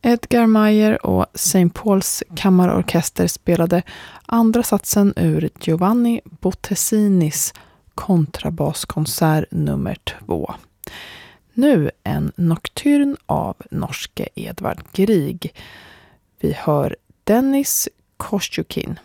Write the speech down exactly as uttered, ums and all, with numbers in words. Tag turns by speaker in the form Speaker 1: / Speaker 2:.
Speaker 1: Edgar Meyer och Saint Pauls kammarorkester spelade andra satsen ur Giovanni Bottesinis kontrabaskonsert nummer två. Nu en nocturn av norske Edvard Grieg. Vi hör Dennis Kostjukin.